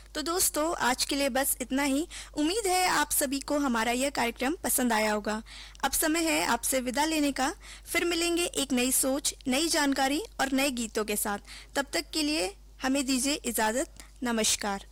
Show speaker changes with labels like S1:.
S1: तो दोस्तों आज के लिए बस इतना ही। उम्मीद है आप सभी को हमारा यह कार्यक्रम पसंद आया होगा। अब समय है आपसे विदा लेने का। फिर मिलेंगे एक नई सोच, नई जानकारी और नए गीतों के साथ। तब तक के लिए हमें दीजिए इजाजत। नमस्कार।